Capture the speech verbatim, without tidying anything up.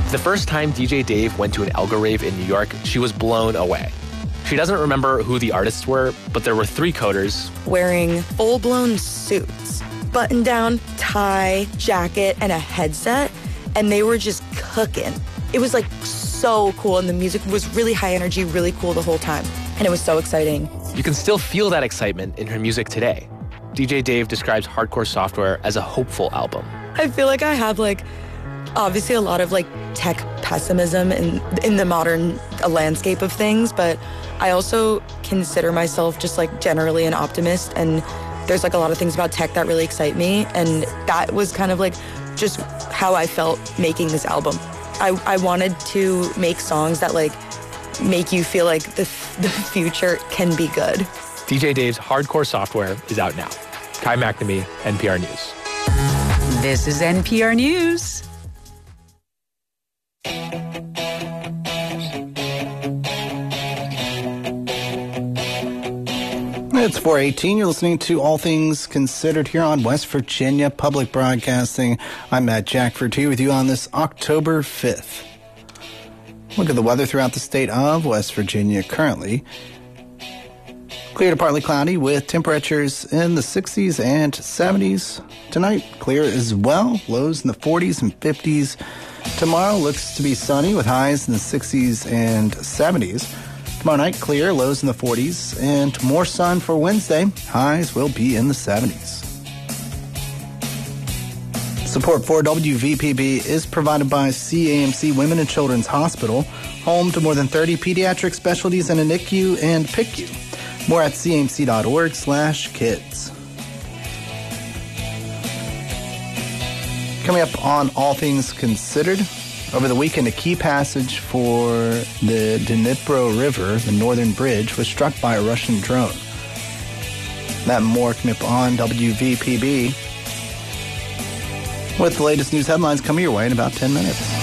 The first time D J Dave went to an Elgar rave in New York, she was blown away. She doesn't remember who the artists were, but there were three coders wearing full-blown suits, button-down, tie, jacket, and a headset, and they were just cooking. It was like so cool, and the music was really high energy, really cool the whole time, and it was so exciting. You can still feel that excitement in her music today. D J Dave describes Hardcore Software as a hopeful album. I feel like I have like, obviously a lot of like tech pessimism in, in the modern landscape of things, but I also consider myself just like generally an optimist, and there's like a lot of things about tech that really excite me, and that was kind of like just how I felt making this album. I, I wanted to make songs that like make you feel like the, the future can be good. D J Dave's Hardcore Software is out now. Kai McNamee, N P R News. This is N P R News. It's four eighteen. You're listening to All Things Considered here on West Virginia Public Broadcasting. I'm Matt Jackford here with you on this October fifth. Look at the weather throughout the state of West Virginia currently. Clear to partly cloudy with temperatures in the sixties and seventies. Tonight, clear as well. Lows in the forties and fifties. Tomorrow looks to be sunny with highs in the sixties and seventies. Tomorrow night, clear, lows in the forties, and more sun for Wednesday. Highs will be in the seventies. Support for W V P B is provided by C A M C Women and Children's Hospital, home to more than thirty pediatric specialties and a N I C U and P I C U. More at camc.org slash kids. Coming up on All Things Considered, over the weekend, a key passage for the Dnipro River, the northern bridge, was struck by a Russian drone. That and more coming up on W V P B, with the latest news headlines coming your way in about ten minutes.